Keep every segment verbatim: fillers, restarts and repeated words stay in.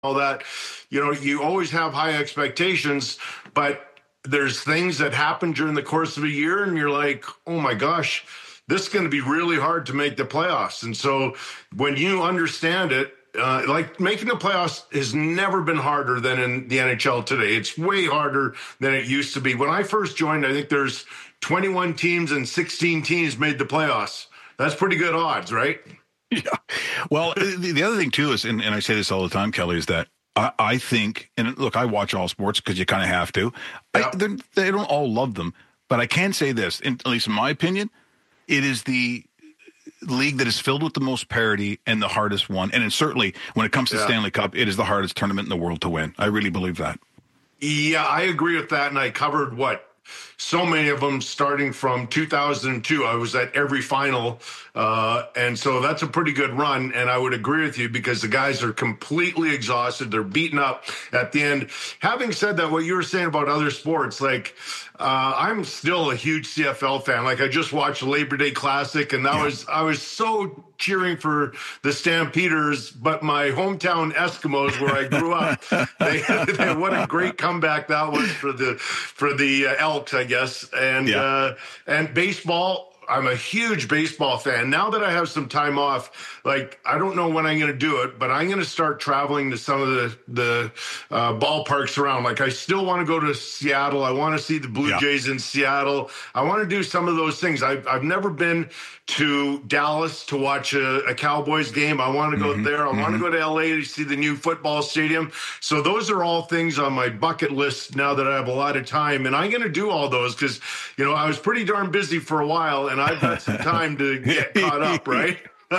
all that, you know, you always have high expectations, but there's things that happen during the course of a year and you're like, oh my gosh, this is going to be really hard to make the playoffs. And so when you understand it, uh, like making the playoffs has never been harder than in the N H L today. It's way harder than it used to be. When I first joined, I think there's twenty-one teams and sixteen teams made the playoffs. That's pretty good odds, right? Yeah. Well, the, the other thing too is, and, and I say this all the time, Kelly, is that I, I think, and look, I watch all sports because you kind of have to. Yeah. I, they don't all love them, but I can say this, in, at least in my opinion, it is the league that is filled with the most parity and the hardest one. And it's certainly, when it comes to yeah. Stanley Cup, it is the hardest tournament in the world to win. I really believe that. Yeah, I agree with that. And I covered what? So many of them starting from two thousand two. I was at every final. Uh, and so that's a pretty good run. And I would agree with you because the guys are completely exhausted. They're beaten up at the end. Having said that, what you were saying about other sports, like uh, I'm still a huge C F L fan. Like I just watched Labor Day Classic and that yeah. was, I was so cheering for the Stampeders, but my hometown Eskimos where I grew up, they, they, what a great comeback that was for the, for the uh, Elks, I guess. And, yeah. uh, and baseball, I'm a huge baseball fan. Now that I have some time off, like, I don't know when I'm going to do it, but I'm going to start traveling to some of the, the uh, ballparks around. Like, I still want to go to Seattle. I want to see the Blue yeah. Jays in Seattle. I want to do some of those things. I've, I've never been to Dallas to watch a, a Cowboys game. I want to go mm-hmm. there. I mm-hmm. want to go to L A to see the new football stadium. So those are all things on my bucket list now that I have a lot of time. And I'm going to do all those because, you know, I was pretty darn busy for a while and I've got some time to get caught up, right?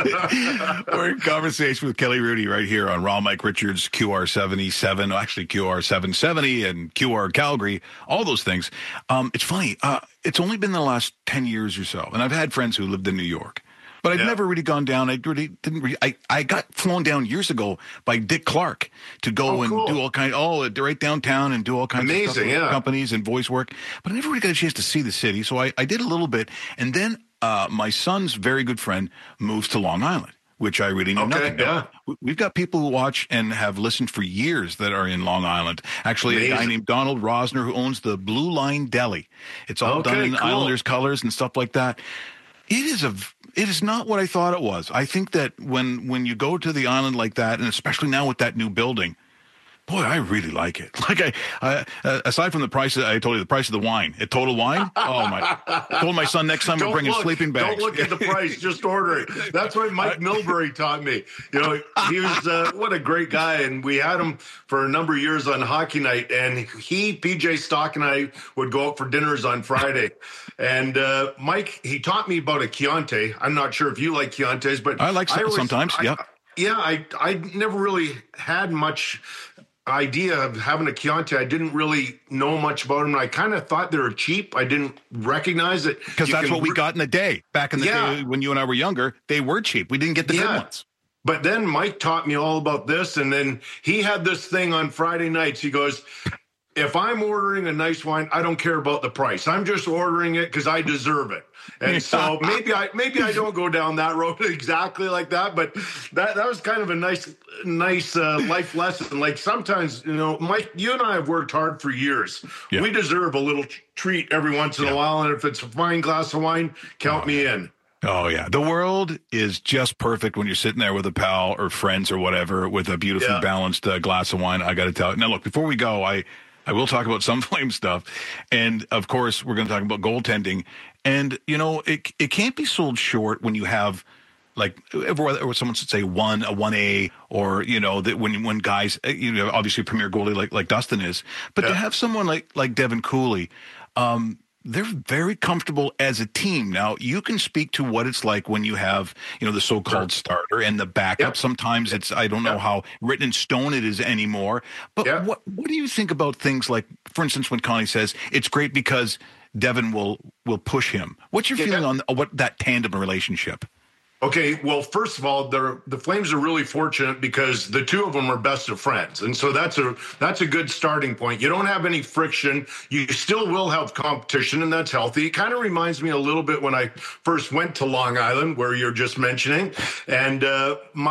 We're in conversation with Kelly Hrudey right here on Ron Mike Richards, Q R seventy-seven, actually Q R seven seventy and Q R Calgary, all those things. Um, it's funny. Uh, it's only been the last ten years or so. And I've had friends who lived in New York, but I'd yeah. never really gone down. I really didn't really, I, I got flown down years ago by Dick Clark to go oh, and cool. do all kinds, oh, right downtown and do all kinds Amazing, of stuff with yeah. companies and voice work. But I never really got a chance to see the city. So I, I did a little bit. And then Uh, my son's very good friend moves to Long Island, which I really knew okay, nothing about. Yeah. We've got people who watch and have listened for years that are in Long Island. Actually, Amazing. a guy named Donald Rosner who owns the Blue Line Deli. It's all okay, done in cool. Islanders colors and stuff like that. It is a, it is not what I thought it was. I think that when, when you go to the island like that, and especially now with that new building, boy, I really like it. Like I, I uh, aside from the price, I told you the price of the wine at Total Wine. Oh my! I told my son next time we're bringing look, sleeping bags. Don't look at the price, just order it. That's what Mike Milbury taught me. You know, he was uh, what a great guy, and we had him for a number of years on Hockey Night. And he, P J Stock, and I would go out for dinners on Friday. And uh, Mike, he taught me about a Chianti. I'm not sure if you like Chiantis, but I like I always, sometimes. I, yeah, yeah. I I never really had much idea of having a Chianti. I didn't really know much about them. I kind of thought they were cheap. I didn't recognize it. Because that's what we re- got in the day. Back in the yeah. day when you and I were younger, they were cheap. We didn't get the yeah. good ones. But then Mike taught me all about this. And then he had this thing on Friday nights. He goes, if I'm ordering a nice wine, I don't care about the price. I'm just ordering it because I deserve it. And so maybe I maybe I don't go down that road exactly like that, but that that was kind of a nice nice uh, life lesson. Like sometimes, you know, Mike, you and I have worked hard for years. Yeah. We deserve a little treat every once in yeah. a while, and if it's a fine glass of wine, count oh, me in. Oh, yeah. The world is just perfect when you're sitting there with a pal or friends or whatever with a beautifully yeah. balanced uh, glass of wine. I got to tell you. Now, look, before we go, I I will talk about some Flame stuff. And, of course, we're going to talk about goaltending. And, you know, it it can't be sold short when you have, like, or someone should say one, a one A, or, you know, that when when guys, you know, obviously a premier goalie like, like Dustin is. But yeah. to have someone like, like Devin Cooley, um, they're very comfortable as a team. Now, you can speak to what it's like when you have, you know, the so-called sure. starter and the backup. Yep. Sometimes it's, I don't know yep. how written in stone it is anymore. But yep. what what do you think about things like, for instance, when Connie says it's great because Devin will will push him? What's your feeling yeah. on what that tandem relationship? Okay, well, first of all, the Flames are really fortunate because the two of them are best of friends. And so that's a that's a good starting point. You don't have any friction. You still will have competition, and that's healthy. It kind of reminds me a little bit when I first went to Long Island, where you're just mentioning. And uh, my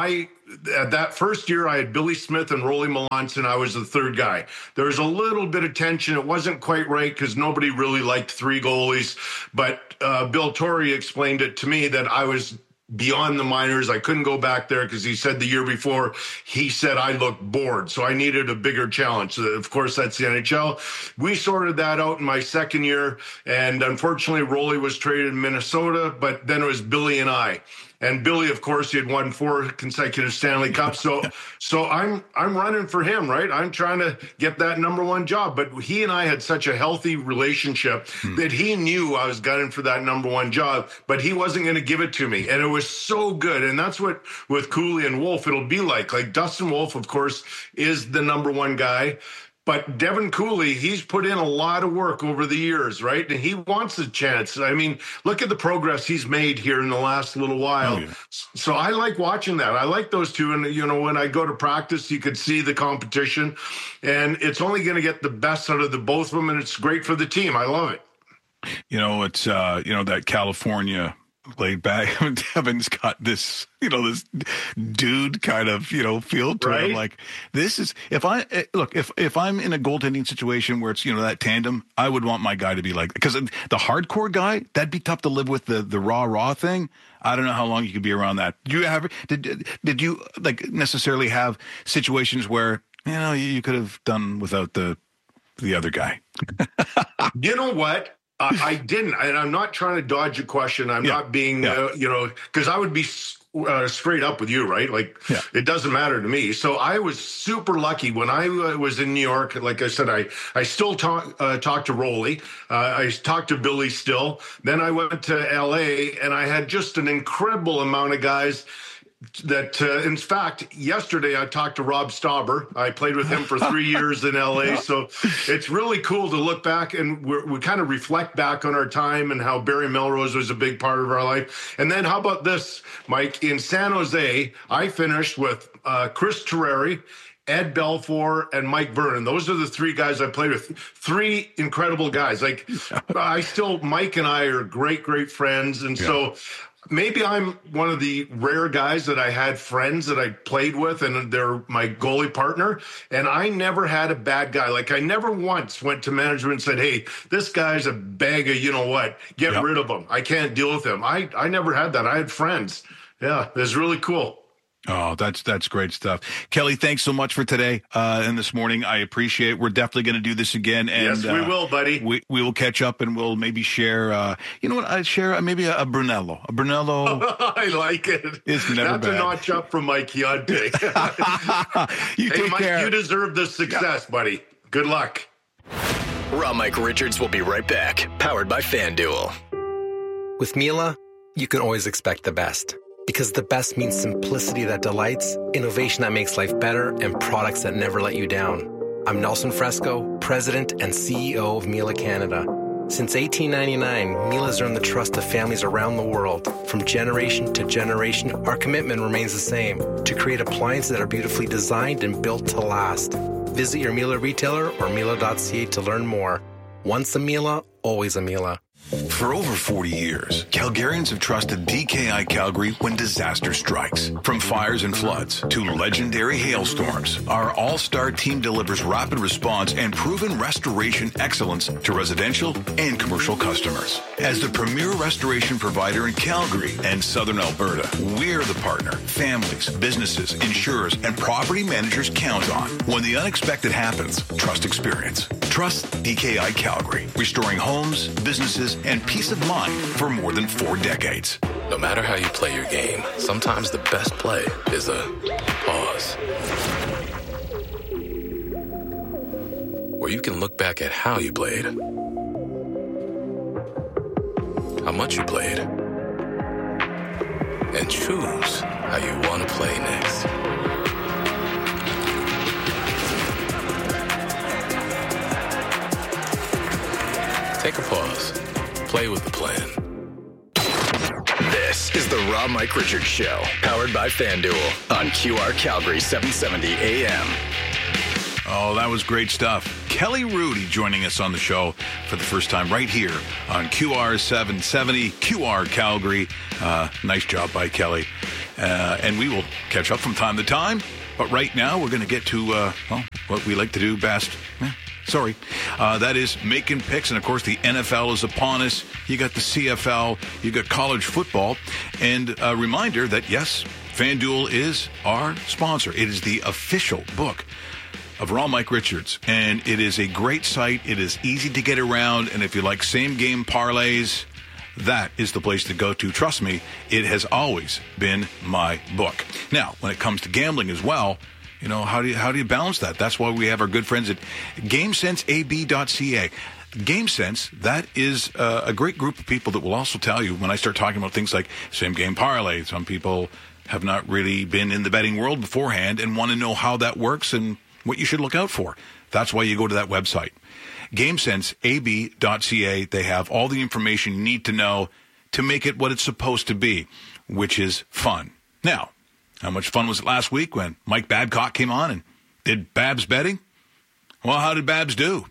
at that first year, I had Billy Smith and Rolly Melanson. I was the third guy. There was a little bit of tension. It wasn't quite right because nobody really liked three goalies. But uh, Bill Torrey explained it to me that I was beyond the minors. I couldn't go back there because he said the year before, he said I looked bored. So I needed a bigger challenge. So of course, that's the N H L. We sorted that out in my second year. And unfortunately, Rolly was traded in Minnesota, but then it was Billy and I. And Billy, of course, he had won four consecutive Stanley Cups. So so I'm I'm running for him, right? I'm trying to get that number one job. But he and I had such a healthy relationship hmm. that he knew I was gunning for that number one job, but he wasn't going to give it to me. And it was so good. And that's what with Cooley and Wolf, it'll be like. Like Dustin Wolf, of course, is the number one guy. But Devin Cooley, he's put in a lot of work over the years, right? And he wants a chance. I mean, look at the progress he's made here in the last little while. Oh, yeah. So I like watching that. I like those two. And, you know, when I go to practice, you could see the competition. And it's only going to get the best out of the both of them. And it's great for the team. I love it. You know, it's, uh, you know, that California laid back. Devin's got this, you know, this dude kind of, you know, feel to right? him. Like, this is, if I, look, if, if I'm in a goaltending situation where it's, you know, that tandem, I would want my guy to be like, because the hardcore guy, that'd be tough to live with, the, the raw, raw thing. I don't know how long you could be around that. Do you have, did, did you like necessarily have situations where, you know, you could have done without the, the other guy? You know what? Uh, I didn't, and I'm not trying to dodge a question. I'm yeah. not being, yeah. uh, you know, because I would be uh, straight up with you, right? Like, yeah. it doesn't matter to me. So I was super lucky when I uh, was in New York. Like I said, I I still talk uh, talked to Rolly. Uh, I talked to Billy still. Then I went to L A, and I had just an incredible amount of guys. That, uh, in fact, yesterday I talked to Rob Stauber. I played with him for three years in L A. So it's really cool to look back and we're, we kind of reflect back on our time and how Barry Melrose was a big part of our life. And then how about this, Mike? In San Jose, I finished with uh, Chris Terreri, Ed Belfour, and Mike Vernon. Those are the three guys I played with. Three incredible guys. Like, I still, Mike and I are great, great friends. And yeah. so maybe I'm one of the rare guys that I had friends that I played with, and they're my goalie partner. And I never had a bad guy. Like, I never once went to management and said, hey, this guy's a bag of, you know what, get yep. rid of him. I can't deal with him. I, I never had that. I had friends. Yeah, it was really cool. Oh, that's that's great stuff. Kelly, thanks so much for today uh, and this morning. I appreciate it. We're definitely going to do this again. And, yes, we uh, will, buddy. We we will catch up and we'll maybe share, uh, you know what, I'd share uh, maybe a, a Brunello. A Brunello. I like it. It's never That's bad. a notch up from Mike Chianti. You hey, take Mike, care. You deserve this success, yeah. buddy. Good luck. Raw Mike Richards will be right back, powered by FanDuel. With Miele, you can always expect the best. Because the best means simplicity that delights, innovation that makes life better, and products that never let you down. I'm Nelson Fresco, President and C E O of Miele Canada. Since eighteen ninety-nine, Miele has earned the trust of families around the world. From generation to generation, our commitment remains the same, to create appliances that are beautifully designed and built to last. Visit your Miele retailer or Miele dot C A to learn more. Once a Miele, always a Miele. For over forty years, Calgarians have trusted D K I Calgary when disaster strikes. From fires and floods to legendary hailstorms, our all-star team delivers rapid response and proven restoration excellence to residential and commercial customers. As the premier restoration provider in Calgary and Southern Alberta, we're the partner families, businesses, insurers, and property managers count on. When the unexpected happens, trust experience. Trust D K I Calgary, restoring homes, businesses, and peace of mind for more than four decades. No matter how you play your game, sometimes the best play is a pause. Where you can look back at how you played, how much you played, and choose how you want to play next. Take a pause. Play with the plan. This is the Raw Mike Richards Show, powered by FanDuel on Q R Calgary seven seventy A M. Oh, that was great stuff. Kelly Hrudey joining us on the show for the first time right here on Q R seven seventy, Q R Calgary. Uh, nice job by Kelly. Uh, and we will catch up from time to time. But right now, we're going to get to, uh, well, what we like to do best. Eh, sorry. Uh, that is making picks. And, of course, the N F L is upon us. You got the C F L. You got college football. And a reminder that, yes, FanDuel is our sponsor. It is the official book of Raw Mike Richards. And it is a great site. It is easy to get around. And if you like same-game parlays, that is the place to go to. Trust me, it has always been my book. Now, when it comes to gambling as well, you know, how do you, how do you balance that? That's why we have our good friends at GameSense A B dot C A. GameSense, that is uh, a great group of people that will also tell you when I start talking about things like same-game parlay. Some people have not really been in the betting world beforehand and want to know how that works and what you should look out for. That's why you go to that website. GameSense A B dot C A. They have all the information you need to know to make it what it's supposed to be, which is fun. Now, how much fun was it last week when Mike Babcock came on and did Babs betting? Well, how did Babs do?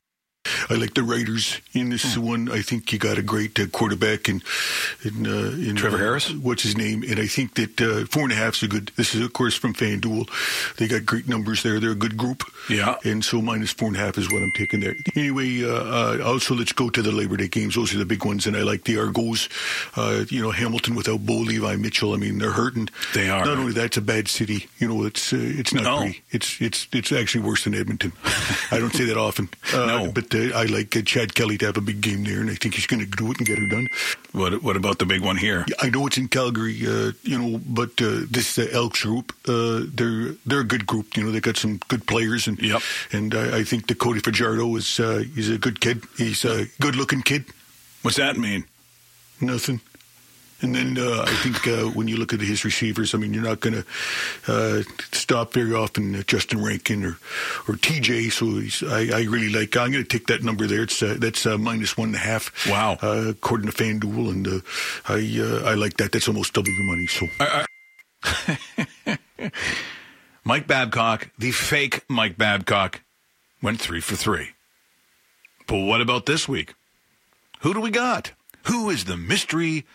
I like the Raiders in this one. I think you got a great uh, quarterback in, in, uh, in Trevor uh, Harris. What's his name? And I think that uh, four and a half is a good. This is, of course, from FanDuel. They got great numbers there. They're a good group. Yeah. And so minus four and a half is what I'm taking there. Anyway, uh, uh, also let's go to the Labor Day games. Those are the big ones, and I like the Argos. Uh, you know, Hamilton without Bo Levi Mitchell. I mean, they're hurting. They are. Not only that, it's a bad city. You know, it's uh, it's not No. pretty. It's it's it's actually worse than Edmonton. I don't say that often. Uh, No. but uh, I like uh, Chad Kelly to have a big game there, and I think he's going to do it and get her done. What What about the big one here? I know it's in Calgary, uh, you know, but uh, this uh, Elks group, uh, they're they're a good group. You know, they got some good players, and Yep. and I, I think the Cody Fajardo is uh, he's a good kid. He's a good looking kid. What's that mean? Nothing. And then uh, I think uh, when you look at his receivers, I mean, you're not going to uh, stop very often uh, Justin Rankin or or T J. So he's, I, I really like. I'm going to take that number there. It's uh, that's uh, minus one and a half. Wow. Uh, according to FanDuel, and uh, I uh, I like that. That's almost double your money. So. I, I... Mike Babcock, the fake Mike Babcock, went three for three. But what about this week? Who do we got? Who is the mystery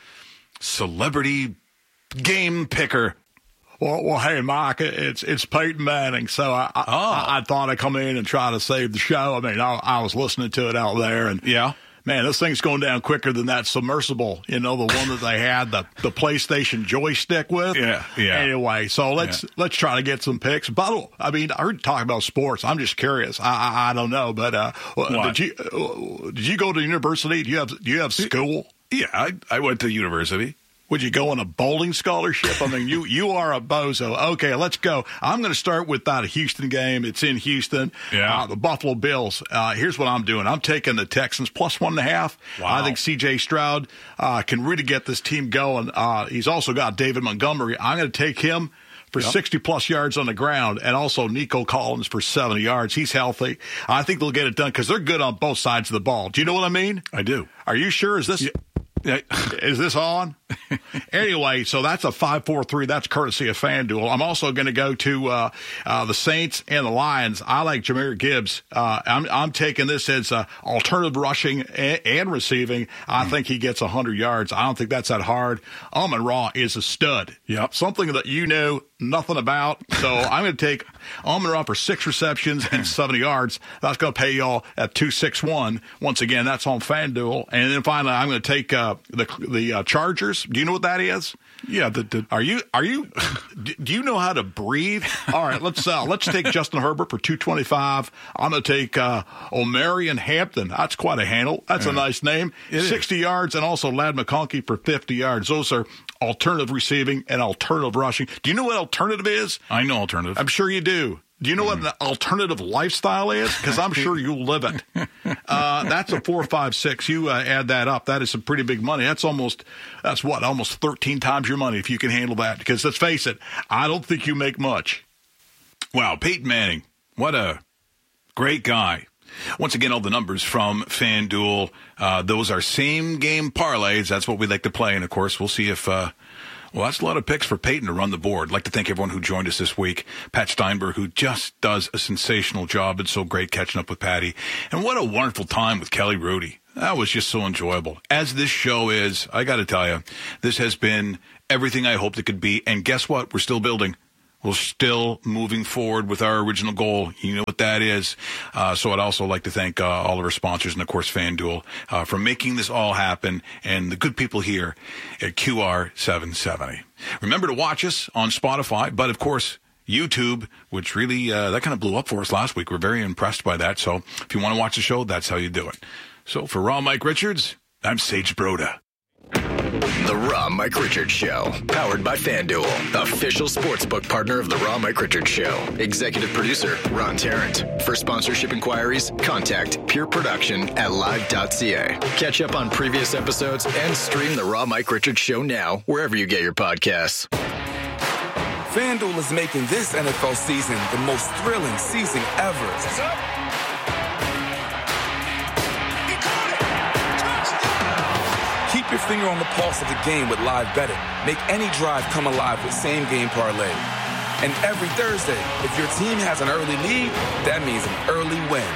celebrity game picker? Well, well, hey, Mike, it's it's Peyton Manning. So I I, Oh. I I thought I'd come in and try to save the show. I mean, I, I was listening to it out there, and Yeah. man, this thing's going down quicker than that submersible. You know, the one that they had the, the PlayStation joystick with. Yeah, yeah. Anyway, so let's Yeah. let's try to get some picks. But I mean, I heard you talking about sports. I'm just curious. I I, I don't know, but uh, What? did you uh, did you go to university? Do you have do you have school? Yeah, I, I went to university. Would you go on a bowling scholarship? I mean, you you are a bozo. Okay, let's go. I'm going to start with that Houston game. It's in Houston. Yeah. Uh, the Buffalo Bills. Uh, here's what I'm doing. I'm taking the Texans plus one and a half. Wow. I think C J Stroud uh, can really get this team going. Uh, he's also got David Montgomery. I'm going to take him for Yep. sixty-plus yards on the ground, and also Nico Collins for seventy yards. He's healthy. I think they'll get it done because they're good on both sides of the ball. Do you know what I mean? I do. Are you sure? Is this... Yeah. Is this on? Anyway, so that's a five four three. That's courtesy of FanDuel. I'm also going to go to uh, uh, the Saints and the Lions. I like Jahmyr Gibbs. Uh, I'm, I'm taking this as uh, alternative rushing and, and receiving. I think he gets one hundred yards. I don't think that's that hard. Amon-Ra is a stud. Yep. Something that you know nothing about. So I'm going to take Amon-Ra for six receptions and seventy yards. That's going to pay y'all at two sixty-one. Once again, that's on FanDuel. And then finally, I'm going to take uh, the the uh, Chargers. Do you know what that is? Yeah. The, the, Are you are you? Do you know how to breathe? All right, let's uh, let's take Justin Herbert for two twenty-five. I'm going to take uh, Omarion Hampton. That's quite a handle. That's a nice name. It sixty yards, and also Ladd McConkey for fifty yards. Those are alternative receiving and alternative rushing. Do you know what alternative is? I know alternative. I'm sure you do. Do you know what an alternative lifestyle is? Because I'm sure you live it. Uh, that's a four, five, six. You uh, add that up. That is some pretty big money. That's almost, that's what, almost thirteen times your money if you can handle that. Because let's face it, I don't think you make much. Wow, Peyton Manning. What a great guy. Once again, all the numbers from FanDuel. Uh, those are same-game parlays. That's what we like to play. And, of course, we'll see if uh, – well, that's a lot of picks for Peyton to run the board. I'd like to thank everyone who joined us this week. Pat Steinberg, who just does a sensational job. It's so great catching up with Patty. And what a wonderful time with Kelly Rudy. That was just so enjoyable. As this show is, I got to tell you, this has been everything I hoped it could be. And guess what? We're still building. We're still moving forward with our original goal. You know what that is. Uh, so I'd also like to thank uh, all of our sponsors and, of course, FanDuel uh, for making this all happen, and the good people here at Q R seven seventy. Remember to watch us on Spotify, but, of course, YouTube, which really, uh, that kind of blew up for us last week. We're very impressed by that. So if you want to watch the show, that's how you do it. So for Raw Mike Richards, I'm Sage Broda. The Raw Mike Richards Show, powered by FanDuel, official sportsbook partner of The Raw Mike Richards Show. Executive producer, Ron Tarrant. For sponsorship inquiries, contact Pure Production at live dot c a. Catch up on previous episodes and stream The Raw Mike Richards Show now, wherever you get your podcasts. FanDuel is making this N F L season the most thrilling season ever. Keep your finger on the pulse of the game with live betting. Make any drive come alive with same-game parlay. And every Thursday, if your team has an early lead, that means an early win.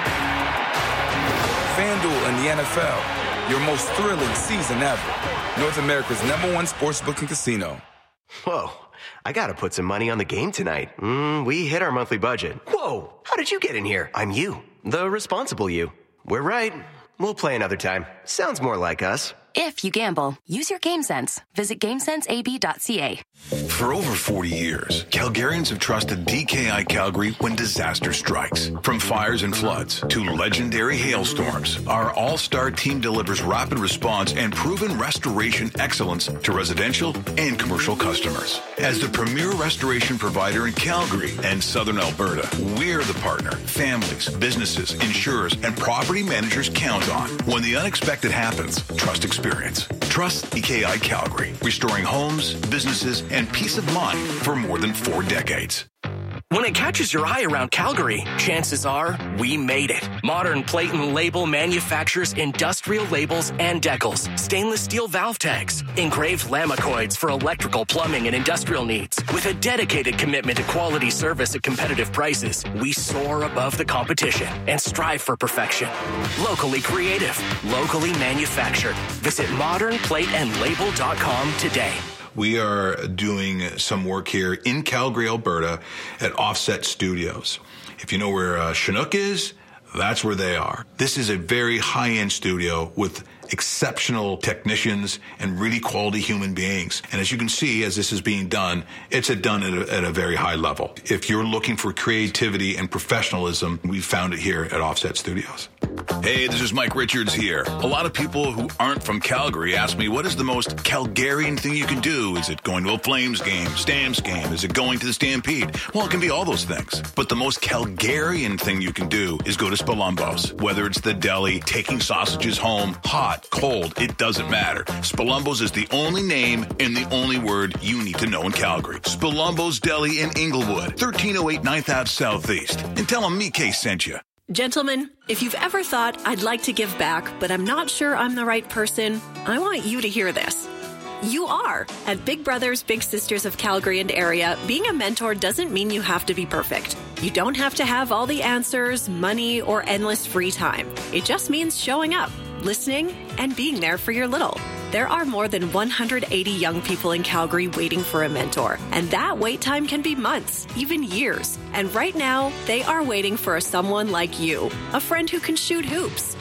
FanDuel and the N F L, your most thrilling season ever. North America's number one sportsbook and casino. Whoa, I gotta put some money on the game tonight. Mm, we hit our monthly budget. Whoa, how did you get in here? I'm you, the responsible you. We're right. We'll play another time. Sounds more like us. If you gamble, use your game sense. Visit game sense a b dot c a. For over forty years, Calgarians have trusted D K I Calgary when disaster strikes. From fires and floods to legendary hailstorms, our all-star team delivers rapid response and proven restoration excellence to residential and commercial customers. As the premier restoration provider in Calgary and Southern Alberta, we're the partner families, businesses, insurers, and property managers count on. When the unexpected happens, trust experience. Trust D K I Calgary, restoring homes, businesses, and peace of mind for more than four decades. When it catches your eye around Calgary, chances are we made it. Modern Plate and Label manufactures industrial labels and decals, stainless steel valve tags, engraved lamecoids for electrical, plumbing, and industrial needs. With a dedicated commitment to quality service at competitive prices, we soar above the competition and strive for perfection. Locally creative, locally manufactured. Visit modern plate and label dot com today. We are doing some work here in Calgary, Alberta at Offset Studios. If you know where uh, Chinook is, that's where they are. This is a very high-end studio with exceptional technicians and really quality human beings. And as you can see, as this is being done, it's done at a, at a very high level. If you're looking for creativity and professionalism, we found it here at Offset Studios. Hey, this is Mike Richards here. A lot of people who aren't from Calgary ask me, what is the most Calgarian thing you can do? Is it going to a Flames game, Stamps game? Is it going to the Stampede? Well, it can be all those things. But the most Calgarian thing you can do is go to Spalumbo's. Whether it's the deli, taking sausages home, hot, cold, it doesn't matter. Spalumbo's is the only name and the only word you need to know in Calgary. Spalumbo's Deli in Inglewood, thirteen oh eight ninth Avenue Southeast. And tell them Mike sent you. Gentlemen, if you've ever thought, I'd like to give back, but I'm not sure I'm the right person, I want you to hear this. You are. At Big Brothers Big Sisters of Calgary and area, being a mentor doesn't mean you have to be perfect. You don't have to have all the answers, money, or endless free time. It just means showing up, listening, and being there for your little. There are more than one hundred eighty young people in Calgary waiting for a mentor, and that wait time can be months, even years. And right now, they are waiting for someone like you, a friend who can shoot hoops.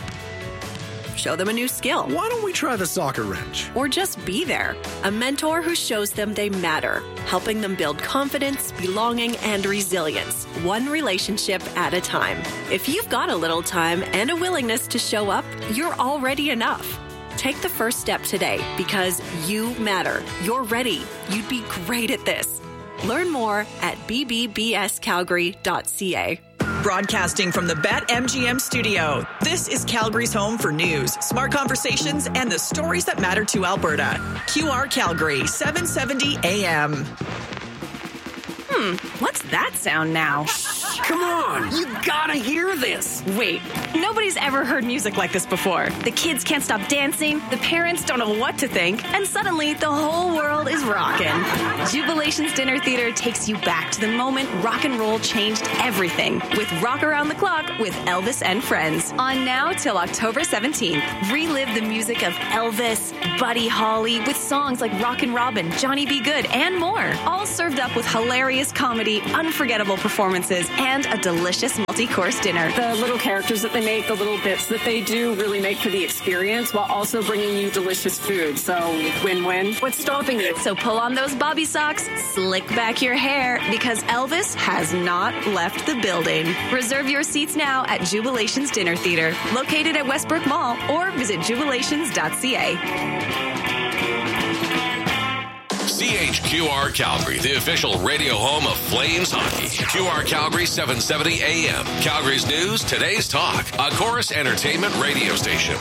Show them a new skill. Why don't we try the soccer wrench? Or just be there. A mentor who shows them they matter, helping them build confidence, belonging, and resilience, one relationship at a time. If you've got a little time and a willingness to show up, you're already enough. Take the first step today because you matter. You're ready. You'd be great at this. Learn more at b b b s calgary dot c a. Broadcasting from the BetMGM studio, this is Calgary's home for news, smart conversations, and the stories that matter to Alberta. Q R Calgary, seven seventy A M. Hmm, what's that sound now? Come on, you gotta gotta hear this. Wait, nobody's ever heard music like this before. The kids can't stop dancing, the parents don't know what to think, and suddenly the whole world is rocking. Jubilation's Dinner Theater takes you back to the moment rock and roll changed everything with Rock Around the Clock with Elvis and Friends. On now till October seventeenth. Relive the music of Elvis, Buddy Holly with songs like Rockin' Robin, Johnny B. Good, and more. All served up with hilarious comedy, unforgettable performances, and a delicious multi-course dinner. The little characters that they make, the little bits that they do really make for the experience while also bringing you delicious food. So win-win. What's stopping you? So pull on those bobby socks, slick back your hair, because Elvis has not left the building. Reserve your seats now at Jubilation's Dinner Theater, located at Westbrook Mall, or visit jubilations dot c a. C H Q R Calgary, the official radio home of Flames hockey. Q R Calgary seven seventy A M. Calgary's news, today's talk. A Chorus Entertainment radio station.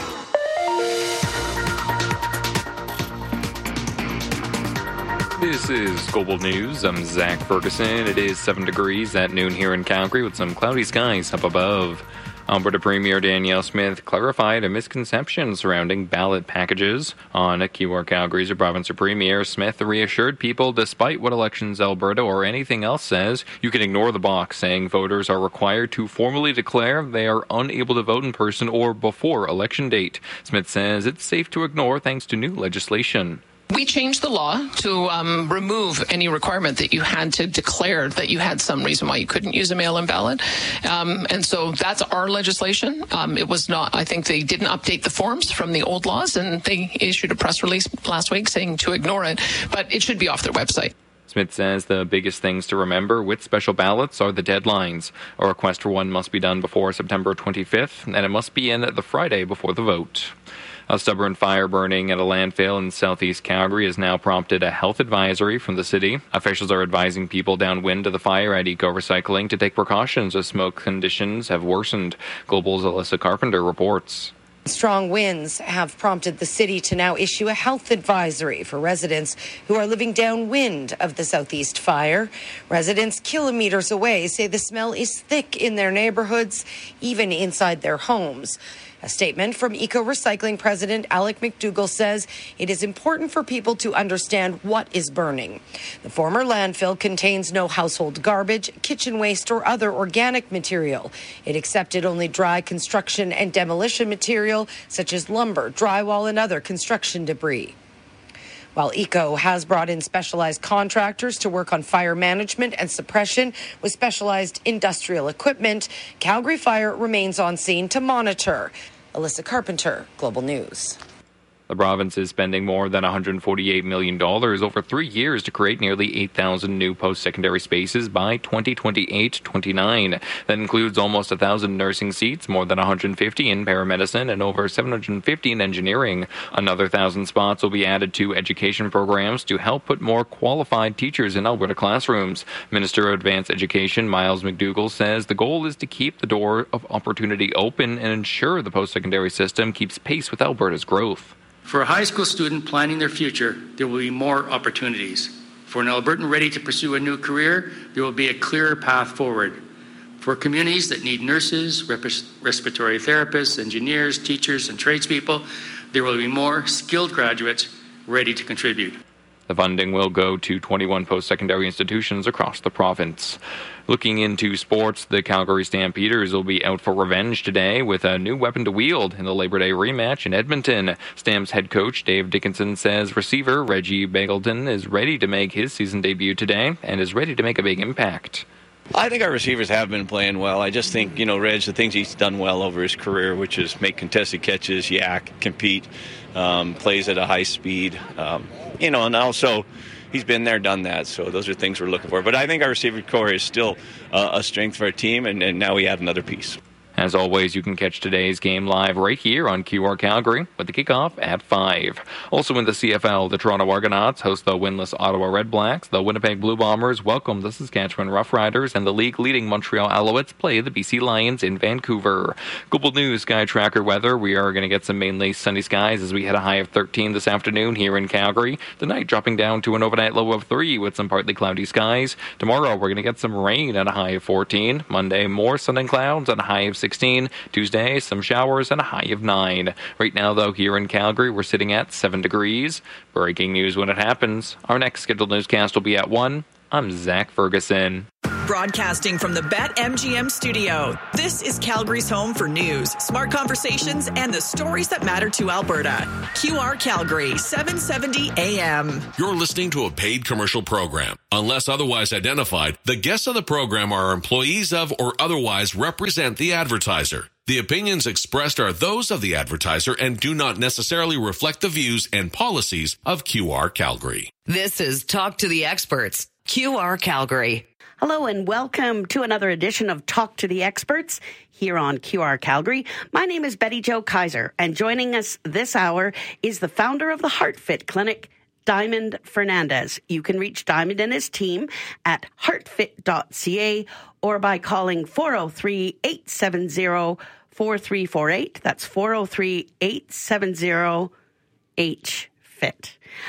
This is Global News. I'm Zach Ferguson. It is seven degrees at noon here in Calgary with some cloudy skies up above. Alberta Premier Danielle Smith clarified a misconception surrounding ballot packages. On Q R Calgary's province Premier, Smith reassured people despite what Elections Alberta or anything else says, you can ignore the box, saying voters are required to formally declare they are unable to vote in person or before election date. Smith says it's safe to ignore thanks to new legislation. We changed the law to um, remove any requirement that you had to declare that you had some reason why you couldn't use a mail-in ballot. Um, and so that's our legislation. Um, it was not, I think they didn't update the forms from the old laws, and they issued a press release last week saying to ignore it, but it should be off their website. Smith says the biggest things to remember with special ballots are the deadlines. A request for one must be done before September twenty-fifth, and it must be in the Friday before the vote. A stubborn fire burning at a landfill in southeast Calgary has now prompted a health advisory from the city. Officials are advising people downwind of the fire at Eco Recycling to take precautions as smoke conditions have worsened. Global's Alyssa Carpenter reports. Strong winds have prompted the city to now issue a health advisory for residents who are living downwind of the southeast fire. Residents kilometers away say the smell is thick in their neighborhoods, even inside their homes. A statement from Eco Recycling President Alec McDougall says it is important for people to understand what is burning. The former landfill contains no household garbage, kitchen waste, or other organic material. It accepted only dry construction and demolition material, such as lumber, drywall, and other construction debris. While Eco has brought in specialized contractors to work on fire management and suppression with specialized industrial equipment, Calgary Fire remains on scene to monitor. Alyssa Carpenter, Global News. The province is spending more than one hundred forty-eight million dollars over three years to create nearly eight thousand new post-secondary spaces by twenty twenty-eight twenty-nine. That includes almost one thousand nursing seats, more than one hundred fifty in paramedicine, and over seven hundred fifty in engineering. Another one thousand spots will be added to education programs to help put more qualified teachers in Alberta classrooms. Minister of Advanced Education Miles McDougall says the goal is to keep the door of opportunity open and ensure the post-secondary system keeps pace with Alberta's growth. For a high school student planning their future, there will be more opportunities. For an Albertan ready to pursue a new career, there will be a clearer path forward. For communities that need nurses, rep- respiratory therapists, engineers, teachers, and tradespeople, there will be more skilled graduates ready to contribute. The funding will go to twenty-one post-secondary institutions across the province. Looking into sports, the Calgary Stampeders will be out for revenge today with a new weapon to wield in the Labor Day rematch in Edmonton. Stamps head coach Dave Dickinson says receiver Reggie Bagleton is ready to make his season debut today and is ready to make a big impact. I think our receivers have been playing well. I just think, you know, Reg, the things he's done well over his career, which is make contested catches, yak, compete, um, plays at a high speed, um, you know, and also he's been there, done that. So those are things we're looking for. But I think our receiver core is still uh, a strength for our team, and, and now we add another piece. As always, you can catch today's game live right here on Q R Calgary with the kickoff at five. Also in the C F L, the Toronto Argonauts host the winless Ottawa Redblacks. The Winnipeg Blue Bombers welcome the Saskatchewan Roughriders, and the league-leading Montreal Alouettes play the B C Lions in Vancouver. Global News Sky Tracker weather. We are going to get some mainly sunny skies as we hit a high of thirteen this afternoon here in Calgary. The night dropping down to an overnight low of three with some partly cloudy skies. Tomorrow, we're going to get some rain at a high of fourteen. Monday, more sun and clouds at a high of sixteen. Tuesday, some showers and a high of nine. Right now, though, here in Calgary, we're sitting at seven degrees. Breaking news when it happens. Our next scheduled newscast will be at one. I'm Zach Ferguson. Broadcasting from the BetMGM studio, this is Calgary's home for news, smart conversations, and the stories that matter to Alberta. Q R Calgary, seven seventy A M. You're listening to a paid commercial program. Unless otherwise identified, the guests on the program are employees of or otherwise represent the advertiser. The opinions expressed are those of the advertiser and do not necessarily reflect the views and policies of Q R Calgary. This is Talk to the Experts, Q R Calgary. Hello and welcome to another edition of Talk to the Experts here on Q R Calgary. My name is Betty Jo Kaiser, and joining us this hour is the founder of the HeartFit Clinic, Diamond Fernandez. You can reach Diamond and his team at heart fit dot c a or by calling four oh three, eight seven zero, four three four eight. That's four oh three, eight seven zero, H F I T.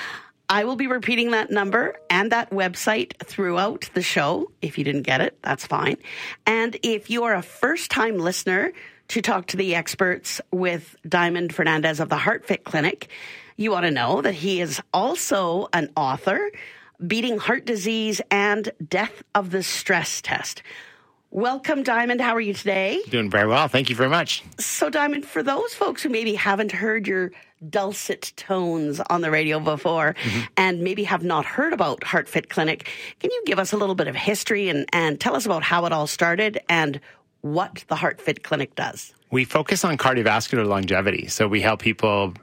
I will be repeating that number and that website throughout the show. If you didn't get it, that's fine. And if you are a first-time listener to Talk to the Experts with Diamond Fernandez of the HeartFit Clinic, you want to know that he is also an author, Beating Heart Disease and Death of the Stress Test. Welcome, Diamond. How are you today? Doing very well. Thank you very much. So, Diamond, for those folks who maybe haven't heard your dulcet tones on the radio before mm-hmm. and maybe have not heard about HeartFit Clinic, can you give us a little bit of history and, and tell us about how it all started and what the HeartFit Clinic does? We focus on cardiovascular longevity. So we help people,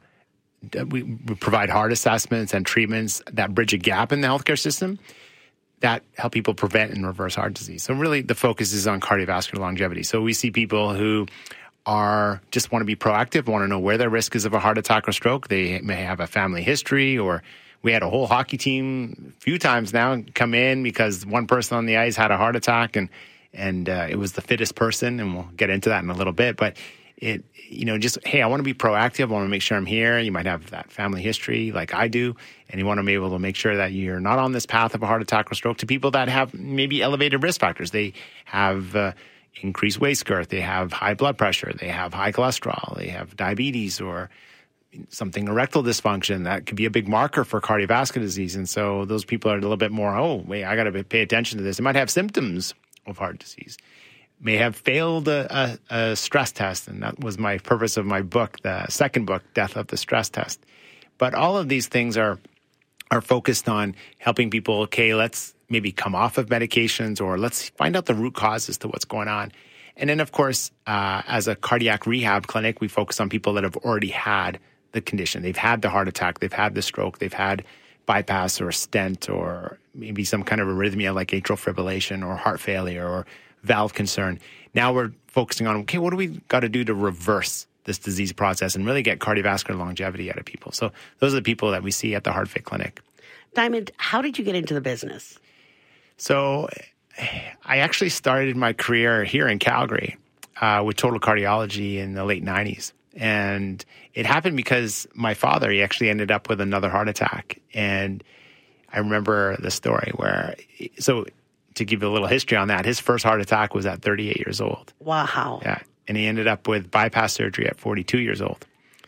we provide heart assessments and treatments that bridge a gap in the healthcare system that help people prevent and reverse heart disease. So really the focus is on cardiovascular longevity. So we see people who are just want to be proactive, want to know where their risk is of a heart attack or stroke. They may have a family history, or we had a whole hockey team a few times now come in because one person on the ice had a heart attack and and uh, it was the fittest person, and we'll get into that in a little bit. But it, you know, just, hey, I want to be proactive. I want to make sure I'm here. You might have that family history like I do, and you want to be able to make sure that you're not on this path of a heart attack or stroke. To people that have maybe elevated risk factors, they have uh, increased waist girth, they have high blood pressure, they have high cholesterol, they have diabetes or something erectile dysfunction. That could be a big marker for cardiovascular disease. And so those people are a little bit more, oh, wait, I got to pay attention to this. They might have symptoms of heart disease, may have failed a, a, a stress test. And that was my purpose of my book, the second book, Death of the Stress Test. But all of these things are are focused on helping people, okay, let's maybe come off of medications, or let's find out the root causes to what's going on. And then, of course, uh, as a cardiac rehab clinic, we focus on people that have already had the condition. They've had the heart attack, they've had the stroke, they've had bypass or a stent, or maybe some kind of arrhythmia like atrial fibrillation or heart failure or valve concern. Now we're focusing on, okay, what do we got to do to reverse this disease process and really get cardiovascular longevity out of people? So those are the people that we see at the HeartFit Clinic. Diamond, how did you get into the business? So I actually started my career here in Calgary uh, with total cardiology in the late nineties. And it happened because my father, he actually ended up with another heart attack. And I remember the story where, so to give you a little history on that, his first heart attack was at thirty-eight years old. Wow. Yeah. And he ended up with bypass surgery at forty-two years old.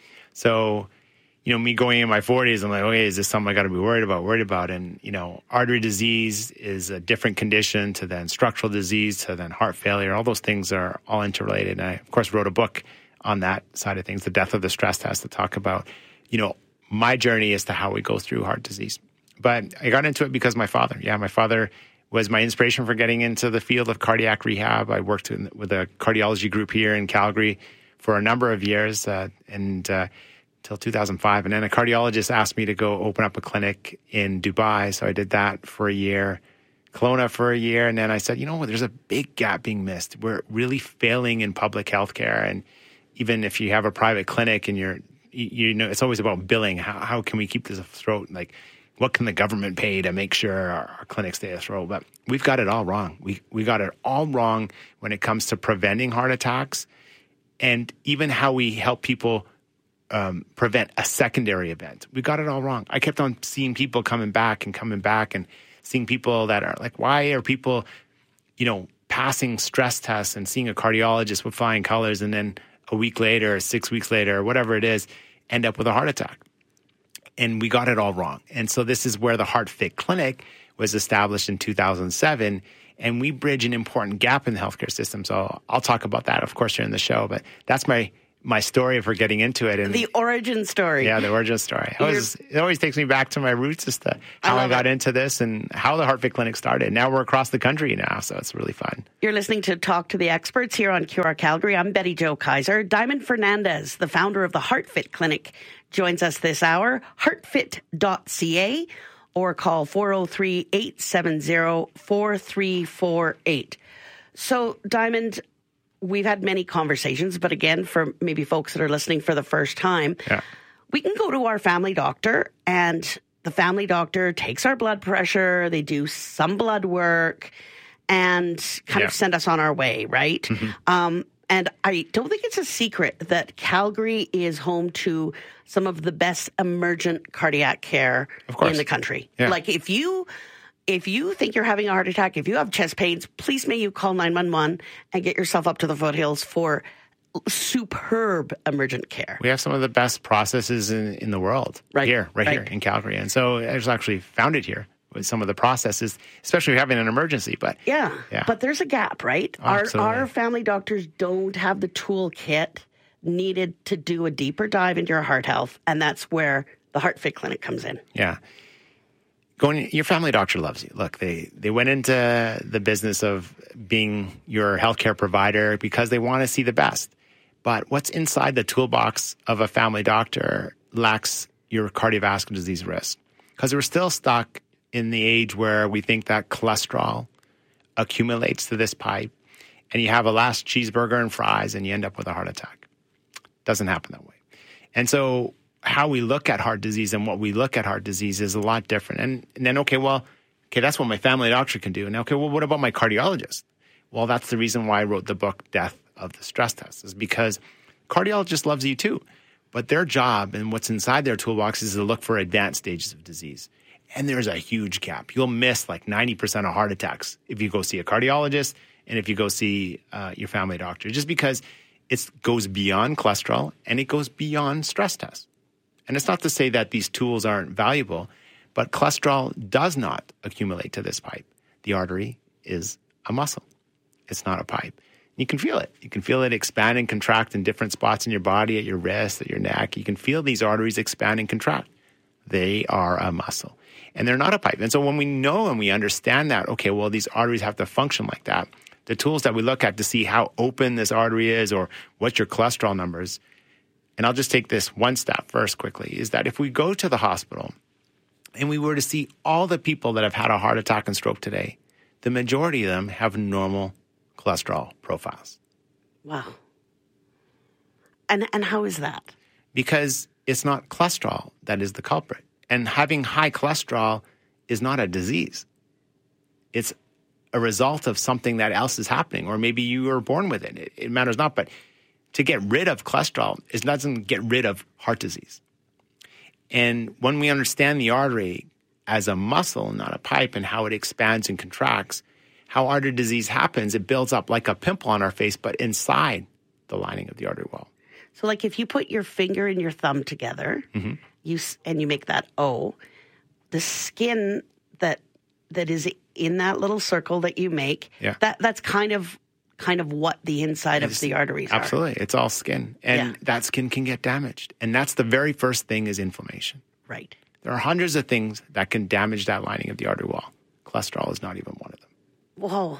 So, you know, me going in my forties, I'm like, okay, is this something I got to be worried about, worried about? And, you know, artery disease is a different condition to then structural disease to then heart failure. All those things are all interrelated. And I, of course, wrote a book on that side of things, The Death of the Stress Test, to talk about, you know, my journey as to how we go through heart disease. But I got into it because my father, yeah, my father was my inspiration for getting into the field of cardiac rehab. I worked in, with a cardiology group here in Calgary for a number of years, uh, and uh, till two thousand five. And then a cardiologist asked me to go open up a clinic in Dubai. So I did that for a year, Kelowna for a year, and then I said, you know what, there's a big gap being missed. We're really failing in public health care, and even if you have a private clinic and you're, you, you know, it's always about billing. How, how can we keep this afloat? Like, what can the government pay to make sure our, our clinics stay afloat? But we've got it all wrong. We we got it all wrong when it comes to preventing heart attacks, and even how we help people um, prevent a secondary event. We got it all wrong. I kept on seeing people coming back and coming back, and seeing people that are like, why are people, you know, passing stress tests and seeing a cardiologist with flying colors, and then a week later, or six weeks later, or whatever it is, end up with a heart attack? And we got it all wrong. And so this is where the HeartFit Clinic was established in two thousand seven, and we bridge an important gap in the healthcare system. So I'll talk about that, of course, during the show, but that's my my story for getting into it. And the origin story. Yeah, the origin story. It, always, it always takes me back to my roots as to how I, I got it. into this and how the HeartFit Clinic started. Now we're across the country now, so it's really fun. You're listening to Talk to the Experts here on Q R Calgary. I'm Betty Jo Kaiser. Diamond Fernandez, the founder of the HeartFit Clinic, joins us this hour. heartfit dot c a or call four oh three, eight seven zero, four three four eight. So, Diamond, we've had many conversations, but again, for maybe folks that are listening for the first time, yeah. we can go to our family doctor, and the family doctor takes our blood pressure, they do some blood work, and kind yeah. of send us on our way, right? Mm-hmm. Um, and I don't think it's a secret that Calgary is home to some of the best emergent cardiac care in the country. Yeah. Like if you... If you think you're having a heart attack, if you have chest pains, please may you call nine one one and get yourself up to the foothills for superb emergent care. We have some of the best processes in, in the world right here, right, right here in Calgary. And so I was actually founded here with some of the processes, especially having an emergency. But yeah, yeah. but there's a gap, right? Oh, our, our family doctors don't have the toolkit needed to do a deeper dive into your heart health. And that's where the HeartFit Clinic comes in. Yeah. Going, your family doctor loves you. Look, they, they went into the business of being your healthcare provider because they want to see the best. But what's inside the toolbox of a family doctor lacks your cardiovascular disease risk. Because we're still stuck in the age where we think that cholesterol accumulates to this pipe, and you have a last cheeseburger and fries, and you end up with a heart attack. Doesn't happen that way. And so how we look at heart disease and what we look at heart disease is a lot different. And, and then, okay, well, okay, that's what my family doctor can do. And okay, well, what about my cardiologist? Well, that's the reason why I wrote the book, Death of the Stress Test, is because cardiologist loves you too. But their job and what's inside their toolbox is to look for advanced stages of disease. And there's a huge gap. You'll miss like ninety percent of heart attacks if you go see a cardiologist and if you go see uh, your family doctor, just because it goes beyond cholesterol and it goes beyond stress tests. And it's not to say that these tools aren't valuable, but cholesterol does not accumulate to this pipe. The artery is a muscle. It's not a pipe. You can feel it. You can feel it expand and contract in different spots in your body, at your wrist, at your neck. You can feel these arteries expand and contract. They are a muscle. And they're not a pipe. And so when we know and we understand that, okay, well, these arteries have to function like that, the tools that we look at to see how open this artery is or what your cholesterol numbers, and I'll just take this one step first quickly, is that if we go to the hospital and we were to see all the people that have had a heart attack and stroke today, the majority of them have normal cholesterol profiles. Wow. And and how is that? Because it's not cholesterol that is the culprit. And having high cholesterol is not a disease. It's a result of something that else is happening, or maybe you were born with it. It, it matters not, but to get rid of cholesterol, it doesn't get rid of heart disease. And when we understand the artery as a muscle, not a pipe, and how it expands and contracts, how artery disease happens, it builds up like a pimple on our face, but inside the lining of the artery wall. So like if you put your finger and your thumb together, mm-hmm. you and you make that O, the skin that that is in that little circle that you make, yeah. that that's kind of kind of what the inside it's, of the arteries absolutely. are. Absolutely. It's all skin. And yeah. that skin can get damaged. And that's the very first thing is inflammation. Right. There are hundreds of things that can damage that lining of the artery wall. Cholesterol is not even one of them. Whoa.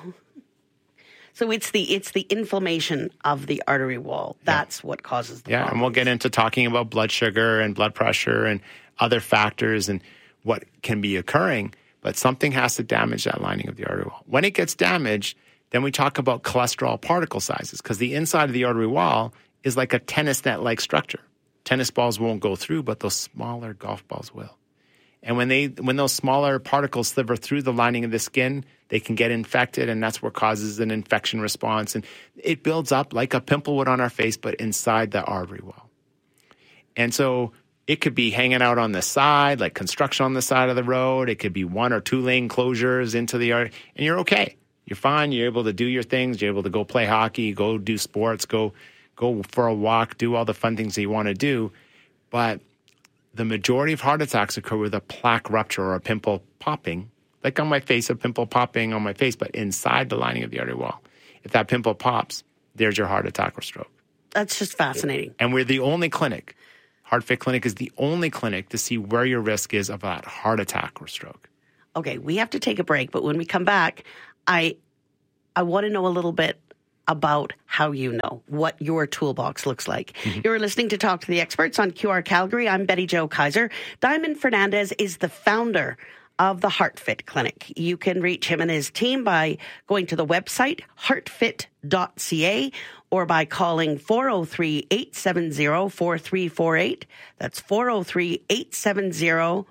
So it's the it's the inflammation of the artery wall. That's yeah. what causes the Yeah, problems. And we'll get into talking about blood sugar and blood pressure and other factors and what can be occurring. but something has to damage that lining of the artery wall. When it gets damaged, then we talk about cholesterol particle sizes, because the inside of the artery wall is like a tennis net-like structure. Tennis balls won't go through, but those smaller golf balls will. And when they when those smaller particles sliver through the lining of the skin, they can get infected, and that's what causes an infection response. And it builds up like a pimple would on our face, but inside the artery wall. And so it could be hanging out on the side, like construction on the side of the road. It could be one or two lane closures into the artery, and you're okay. You're fine. You're able to do your things. You're able to go play hockey, go do sports, go go for a walk, do all the fun things that you want to do. But the majority of heart attacks occur with a plaque rupture or a pimple popping, like on my face, a pimple popping on my face, but inside the lining of the artery wall. If that pimple pops, there's your heart attack or stroke. That's just fascinating. And we're the only clinic, HeartFit Clinic is the only clinic to see where your risk is of that heart attack or stroke. Okay, we have to take a break, but when we come back, I I want to know a little bit about how you know, what your toolbox looks like. Mm-hmm. You're listening to Talk to the Experts on Q R Calgary. I'm Betty Jo Kaiser. Diamond Fernandez is the founder of the HeartFit Clinic. You can reach him and his team by going to the website heart fit dot c a or by calling four oh three, eight seven zero, four three four eight. That's four oh three, eight seven zero,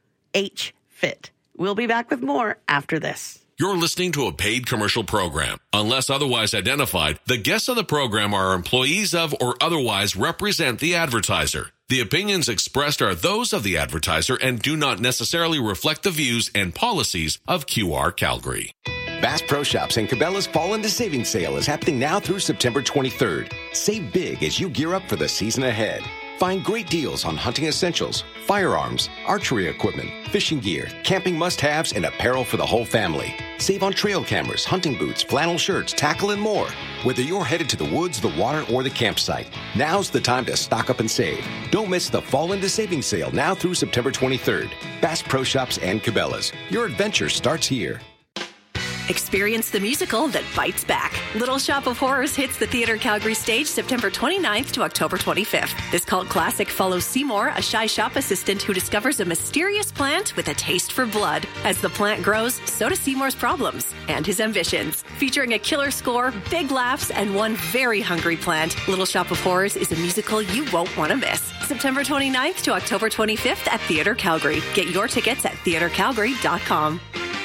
H F I T. We'll be back with more after this. You're listening to a paid commercial program. Unless otherwise identified, the guests of the program are employees of or otherwise represent the advertiser. The opinions expressed are those of the advertiser and do not necessarily reflect the views and policies of Q R Calgary. Bass Pro Shops and Cabela's Fall into Savings Sale is happening now through September twenty-third. Save big as you gear up for the season ahead. Find great deals on hunting essentials, firearms, archery equipment, fishing gear, camping must-haves, and apparel for the whole family. Save on trail cameras, hunting boots, flannel shirts, tackle, and more. Whether you're headed to the woods, the water, or the campsite, now's the time to stock up and save. Don't miss the Fall into Savings Sale now through September twenty-third. Bass Pro Shops and Cabela's. Your adventure starts here. Experience the musical that bites back. Little Shop of Horrors hits the Theatre Calgary stage September twenty-ninth to October twenty-fifth. This cult classic follows Seymour, a shy shop assistant who discovers a mysterious plant with a taste for blood. As the plant grows, so do Seymour's problems and his ambitions. Featuring a killer score, big laughs, and one very hungry plant, Little Shop of Horrors is a musical you won't want to miss. September twenty-ninth to October twenty-fifth at Theatre Calgary. Get your tickets at theatre calgary dot com.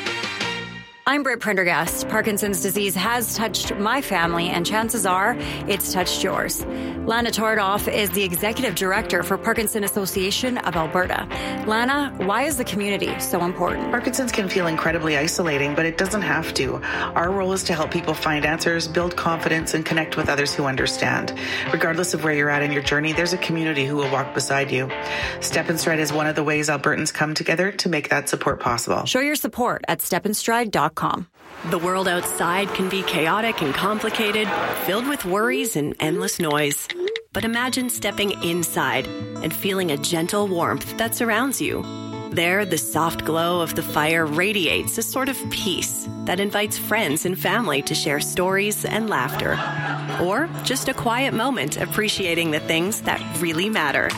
I'm Britt Prendergast. Parkinson's disease has touched my family, and chances are it's touched yours. Lana Tordoff is the Executive Director for Parkinson Association of Alberta. Lana, why is the community so important? Parkinson's can feel incredibly isolating, but it doesn't have to. Our role is to help people find answers, build confidence, and connect with others who understand. Regardless of where you're at in your journey, there's a community who will walk beside you. Step and Stride is one of the ways Albertans come together to make that support possible. Show your support at step and stride dot com. The world outside can be chaotic and complicated, filled with worries and endless noise. But imagine stepping inside and feeling a gentle warmth that surrounds you. There, the soft glow of the fire radiates a sort of peace that invites friends and family to share stories and laughter. Or just a quiet moment appreciating the things that really matter.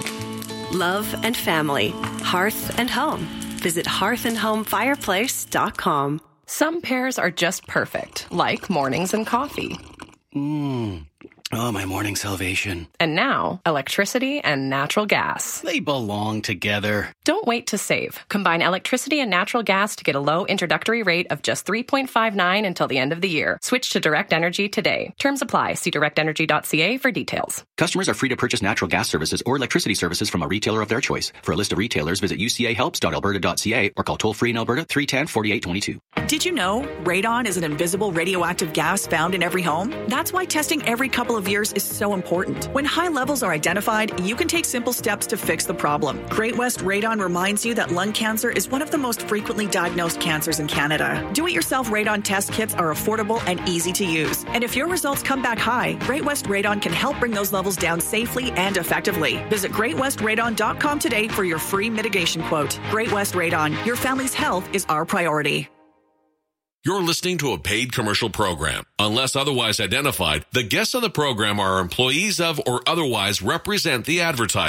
Love and family, hearth and home. Visit hearth and home fireplace dot com. Some pairs are just perfect, like mornings and coffee. Mmm. Oh, my morning salvation. And now, electricity and natural gas. They belong together. Don't wait to save. Combine electricity and natural gas to get a low introductory rate of just three point five nine until the end of the year. Switch to Direct Energy today. Terms apply. See direct energy dot c a for details. Customers are free to purchase natural gas services or electricity services from a retailer of their choice. For a list of retailers, visit u c a helps dot alberta dot c a or call toll-free in Alberta three one zero, four eight two two. Did you know radon is an invisible radioactive gas found in every home? That's why testing every couple of years is so important. When high levels are identified, you can take simple steps to fix the problem. Great West Radon reminds you that lung cancer is one of the most frequently diagnosed cancers in Canada. Do-it-yourself radon test kits are affordable and easy to use. And if your results come back high, Great West Radon can help bring those levels down safely and effectively. Visit great west radon dot com today for your free mitigation quote. Great West Radon, your family's health is our priority. You're listening to a paid commercial program. Unless otherwise identified, the guests of the program are employees of or otherwise represent the advertiser.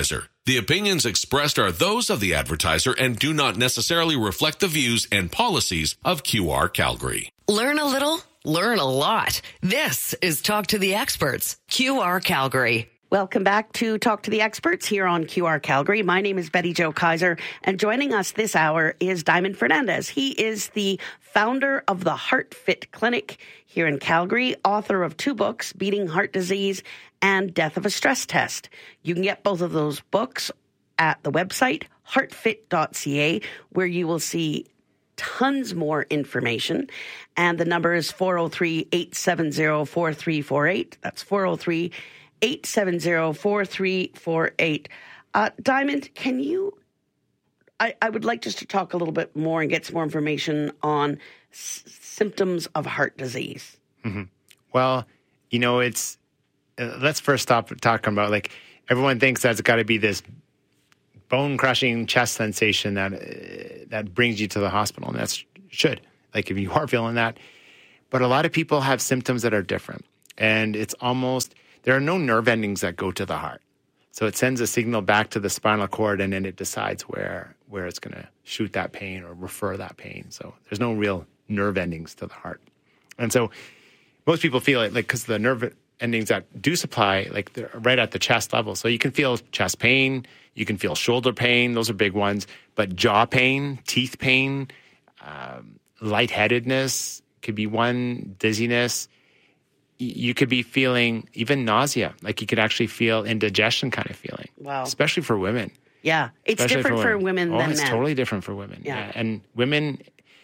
The opinions expressed are those of the advertiser and do not necessarily reflect the views and policies of Q R Calgary. Learn a little, learn a lot. This is Talk to the Experts, Q R Calgary. Welcome back to Talk to the Experts here on Q R Calgary. My name is Betty Jo Kaiser, and joining us this hour is Diamond Fernandez. He is the founder of the HeartFit Clinic here in Calgary, author of two books, Beating Heart Disease and Death of a Stress Test. You can get both of those books at the website, heart fit dot c a, where you will see tons more information. And the number is four oh three, eight seven zero, four three four eight. That's four oh three, eight seven zero, four three four eight. Uh, Diamond, can you, I, I would like just to talk a little bit more and get some more information on s- symptoms of heart disease. Mm-hmm. Well, you know, it's, uh, let's first stop talking about, like, everyone thinks that it's got to be this bone-crushing chest sensation that uh, that brings you to the hospital, and that's should. Like, if you are feeling that. But a lot of people have symptoms that are different, and it's almost, there are no nerve endings that go to the heart. So it sends a signal back to the spinal cord, and then it decides where where it's going to shoot that pain or refer that pain. So there's no real nerve endings to the heart. And so most people feel it, like, because the nerve endings that do supply, like, they're right at the chest level. So you can feel chest pain, you can feel shoulder pain, those are big ones. But jaw pain, teeth pain, um, lightheadedness could be one, dizziness. You could be feeling even nausea, like you could actually feel indigestion kind of feeling. Wow. Especially for women. Yeah, it's Especially different for women, oh, than it's men. totally different for women. Yeah. Yeah. And women,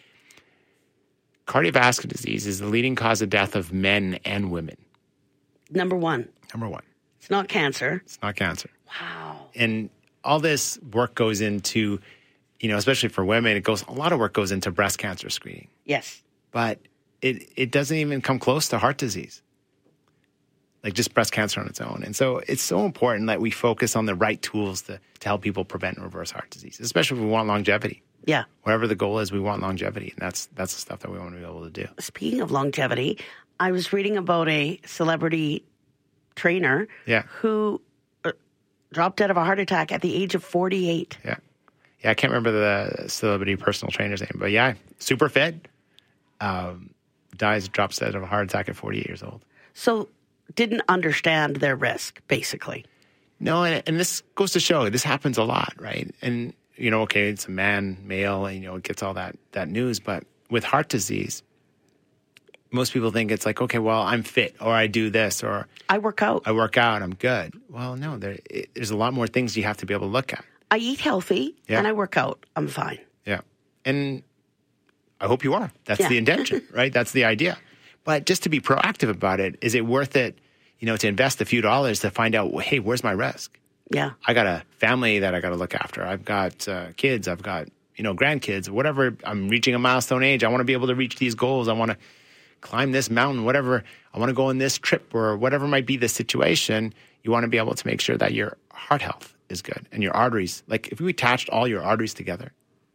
cardiovascular disease is the leading cause of death of men and women. Number one. Number one. It's not cancer. It's not cancer. Wow. And all this work goes into, you know, especially for women, it goes, a lot of work goes into breast cancer screening. Yes. But it, it doesn't even come close to heart disease, like just breast cancer on its own. And so it's so important that we focus on the right tools to, to help people prevent and reverse heart disease, especially if we want longevity. Yeah. Whatever the goal is, we want longevity. And that's that's the stuff that we want to be able to do. Speaking of longevity, I was reading about a celebrity trainer Yeah. who uh, dropped dead of a heart attack at the age of forty-eight. Yeah. Yeah, I can't remember the celebrity personal trainer's name, but yeah, super fit, um, dies, drops dead of a heart attack at forty-eight years old. So didn't understand their risk, basically. No, and, and this goes to show this happens a lot, right? And, you know, okay, it's a man, male, and, you know, it gets all that, that news. But with heart disease, most people think it's like, okay, well, I'm fit, or I do this, or I work out. I work out, I'm good. Well, no, there, it, there's a lot more things you have to be able to look at. I eat healthy, Yeah. and I work out. I'm fine. Yeah. And I hope you are. That's Yeah. the intention, right? That's the idea. But just to be proactive about it, is it worth it, you know, to invest a few dollars to find out, hey, where's my risk? Yeah. I got a family that I got to look after. I've got uh, kids. I've got, you know, grandkids, whatever. I'm reaching a milestone age. I want to be able to reach these goals. I want to climb this mountain, whatever. I want to go on this trip, or whatever might be the situation. You want to be able to make sure that your heart health is good and your arteries. Like, if you attached all your arteries together,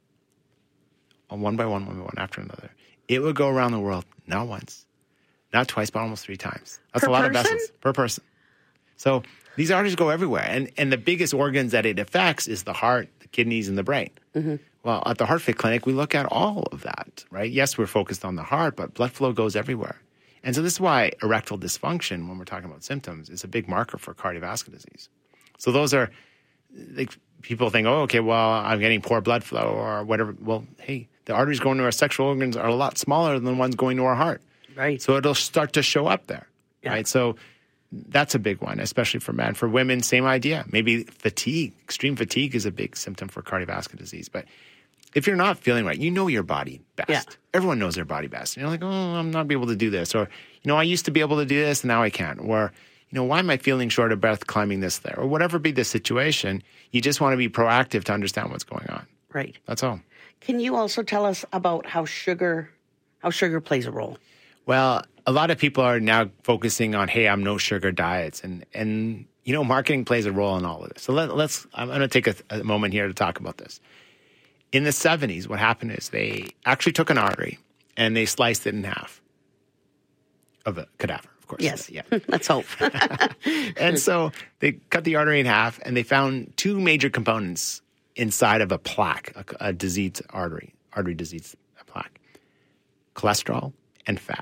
one by one, one by one after another, it would go around the world, not once, not twice, but almost three times. That's Per a lot person? of vessels per person. So these arteries go everywhere. And, and the biggest organs that it affects is the heart, the kidneys, and the brain. Mm-hmm. Well, at the HeartFit Clinic, we look at all of that, right? Yes, we're focused on the heart, but blood flow goes everywhere. And so this is why erectile dysfunction, when we're talking about symptoms, is a big marker for cardiovascular disease. So those are, like, people think, oh, okay, well, I'm getting poor blood flow or whatever. Well, hey, the arteries going to our sexual organs are a lot smaller than the ones going to our heart. Right. So it'll start to show up there, Yeah. right? So that's a big one, especially for men. For women, same idea. Maybe fatigue, extreme fatigue is a big symptom for cardiovascular disease. But if you're not feeling right, you know your body best. Yeah. Everyone knows their body best. And you're like, oh, I'm not able to do this. Or, you know, I used to be able to do this and now I can't. Or, you know, why am I feeling short of breath climbing this there? Or whatever be the situation, you just want to be proactive to understand what's going on. Right. That's all. Can you also tell us about how sugar, how sugar plays a role? Well, a lot of people are now focusing on, hey, I'm no sugar diets. And, and you know, marketing plays a role in all of this. So let, let's, I'm going to take a, a moment here to talk about this. In the seventies, what happened is they actually took an artery and they sliced it in half of a cadaver, of of course. Yes. Yeah. Let's hope. And so they cut the artery in half, and they found two major components inside of a plaque, a, a diseased artery, artery disease plaque: cholesterol and fat.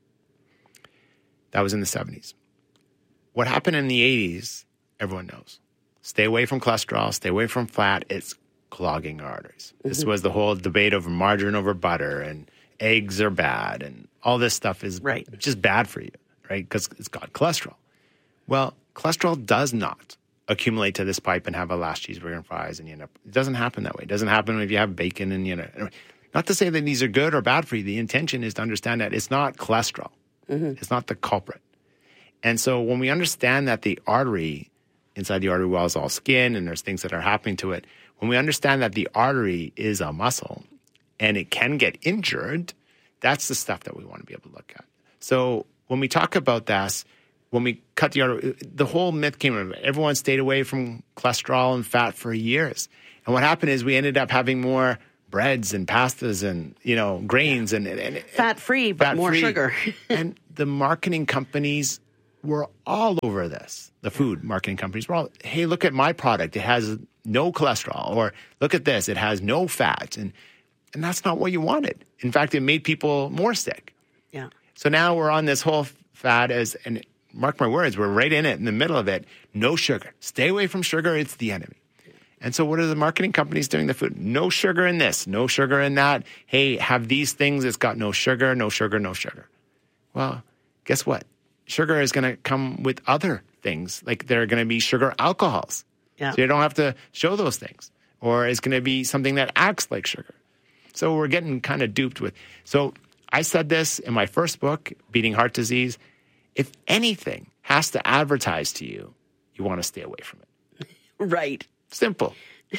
That was in the seventies. What happened in the eighties, everyone knows. Stay away from cholesterol, stay away from fat. It's clogging our arteries. Mm-hmm. This was the whole debate over margarine over butter, and eggs are bad, and all this stuff is right. just bad for you, right? Because it's got cholesterol. Well, cholesterol does not accumulate to this pipe and have a last cheeseburger and fries, and you end up, it doesn't happen that way. It doesn't happen if you have bacon and, you know, not to say that these are good or bad for you. The intention is to understand that it's not cholesterol. Mm-hmm. It's not the culprit. And so when we understand that the artery, inside the artery wall is all skin and there's things that are happening to it, when we understand that the artery is a muscle and it can get injured, that's the stuff that we want to be able to look at. So when we talk about this, when we cut the artery, the whole myth came of it. Everyone stayed away from cholesterol and fat for years. And what happened is we ended up having more breads and pastas and, you know, grains and, and, and fat-free, but more sugar. And the marketing companies were all over this. The food marketing companies were all, hey, look at my product. It has no cholesterol. Or look at this. It has no fat. And and that's not what you wanted. In fact, it made people more sick. Yeah. So now we're on this whole fad as, and mark my words, we're right in it, in the middle of it. No sugar. Stay away from sugar. It's the enemy. And so what are the marketing companies doing the food? No sugar in this, no sugar in that. Hey, have these things. It's got no sugar, no sugar, no sugar. Well, guess what? Sugar is going to come with other things. Like there are going to be sugar alcohols. Yeah. So you don't have to show those things. Or it's going to be something that acts like sugar. So we're getting kind of duped with. So I said this in my first book, Beating Heart Disease. If anything has to advertise to you, you want to stay away from it. Right. Simple.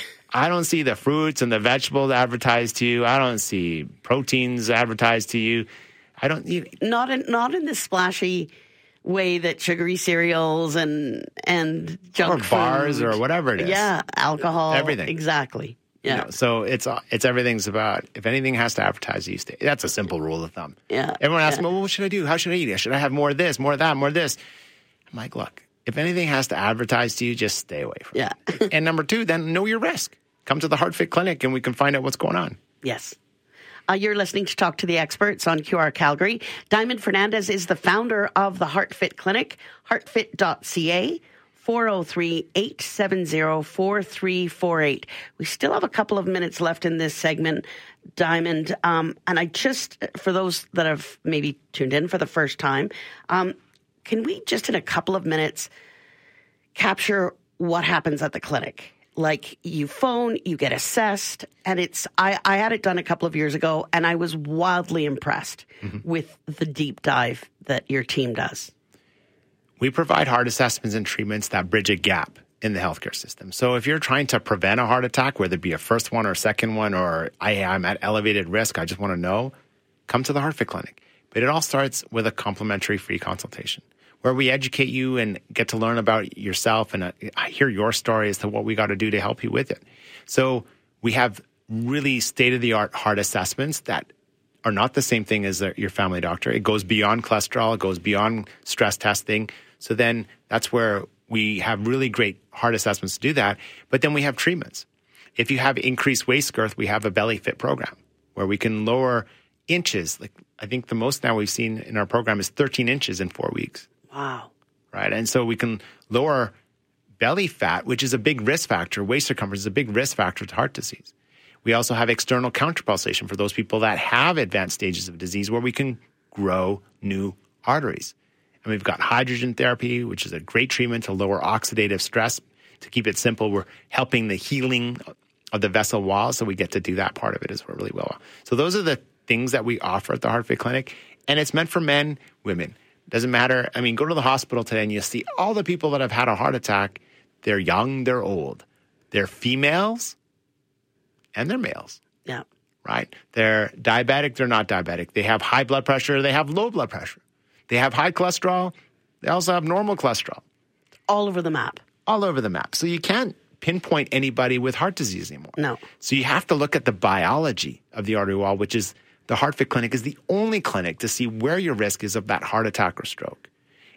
I don't see the fruits and the vegetables advertised to you. I don't see proteins advertised to you. I don't need not in not in the splashy way that sugary cereals and and junk or bars food. Or whatever it is. Yeah, alcohol. Everything. Exactly. Yeah. You know, so it's it's everything's about if anything has to advertise you stay. That's a simple rule of thumb. Yeah. Everyone asks yeah. me, well, what should I do? How should I eat? Should I have more of this, more of that, more of this? I'm like, look, if anything has to advertise to you, just stay away from yeah. it. And number two, then know your risk. Come to the HeartFit Clinic and we can find out what's going on. Yes. Uh, you're listening to Talk to the Experts on Q R Calgary. Diamond Fernandez is the founder of the HeartFit Clinic, heartfit dot c a, four oh three, eight seven oh, four three four eight. We still have a couple of minutes left in this segment, Diamond. Um, and I just, for those that have maybe tuned in for the first time, um, can we just in a couple of minutes capture what happens at the clinic? Like you phone, you get assessed, and it's, I, I had it done a couple of years ago, and I was wildly impressed mm-hmm. with the deep dive that your team does. We provide heart assessments and treatments that bridge a gap in the healthcare system. So if you're trying to prevent a heart attack, whether it be a first one or a second one, or I, I'm at elevated risk, I just want to know, come to the HeartFit Clinic. But it all starts with a complimentary free consultation, where we educate you and get to learn about yourself and uh, hear your story as to what we got to do to help you with it. So we have really state-of-the-art heart assessments that are not the same thing as your family doctor. It goes beyond cholesterol. It goes beyond stress testing. So then that's where we have really great heart assessments to do that. But then we have treatments. If you have increased waist girth, we have a belly fit program where we can lower inches. Like I think the most now we've seen in our program is thirteen inches in four weeks. Wow. Right. And so we can lower belly fat, which is a big risk factor. Waist circumference is a big risk factor to heart disease. We also have external counterpulsation for those people that have advanced stages of disease where we can grow new arteries. And we've got hydrogen therapy, which is a great treatment to lower oxidative stress. To keep it simple, we're helping the healing of the vessel wall. So we get to do that part of it as well really well. So those are the things that we offer at the HeartFit Clinic. And it's meant for men, women. Doesn't matter. I mean, go to the hospital today and you'll see all the people that have had a heart attack. They're young, they're old. They're females and they're males. Yeah. Right? They're diabetic, they're not diabetic. They have high blood pressure, they have low blood pressure. They have high cholesterol, they also have normal cholesterol. All over the map. All over the map. So you can't pinpoint anybody with heart disease anymore. No. So you have to look at the biology of the artery wall, which is the HeartFit Clinic is the only clinic to see where your risk is of that heart attack or stroke.